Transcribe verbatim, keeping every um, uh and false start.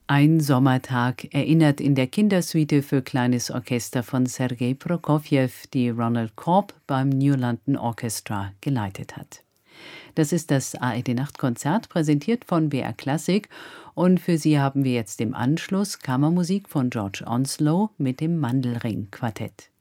Ein Sommertag erinnert in der Kindersuite für kleines Orchester von Sergei Prokofjew, die Ronald Korb beim New London Orchestra geleitet hat. Das ist das A R D-Nachtkonzert, präsentiert von B R Klassik. Und für Sie haben wir jetzt im Anschluss Kammermusik von George Onslow mit dem Mandelring-Quartett.